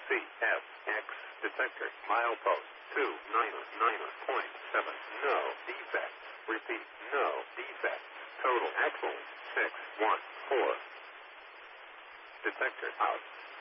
CFX detector. Milepost 299.7. No defects. Repeat, no defects. Total axle 614. Detector out.